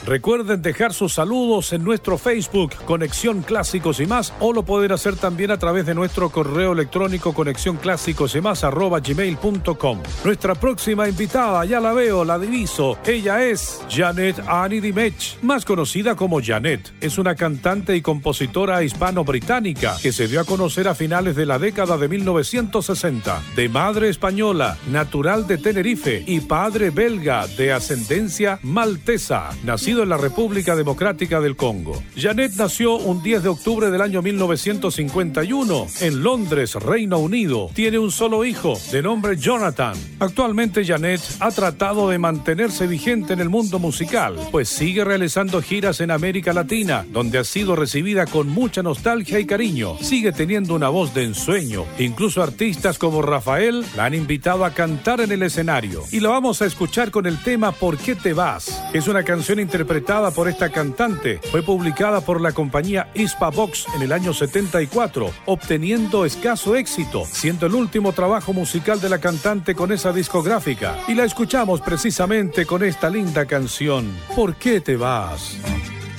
Recuerden dejar sus saludos en nuestro Facebook, Conexión Clásicos y Más, o lo pueden hacer también a través de nuestro correo electrónico conexiónclásicosymás@gmail.com. Nuestra próxima invitada, ya la veo, la diviso. Ella es Janet Annie Dimech, más conocida como Janet. Es una cantante y compositora hispano-británica que se dio a conocer a finales de la década de 1960. De madre española, natural de Tenerife, y padre belga de ascendencia maltesa, nacido en la República Democrática del Congo. Janet nació un 10 de octubre del año 1951 en Londres, Reino Unido. Tiene un solo hijo, de nombre Jonathan. Actualmente Janet ha tratado de mantenerse vigente en el mundo musical, pues sigue realizando giras en América Latina, donde ha sido recibida con mucha nostalgia y cariño. Sigue teniendo una voz de ensueño. Incluso artistas como Rafael la han invitado a cantar en el escenario. Y la vamos a escuchar con el tema ¿Por qué te vas?, que es una canción interpretada por esta cantante. Fue publicada por la compañía Hispavox en el año 74, obteniendo escaso éxito, siendo el último trabajo musical de la cantante con esa discográfica. Y la escuchamos precisamente con esta linda canción, ¿Por qué te vas?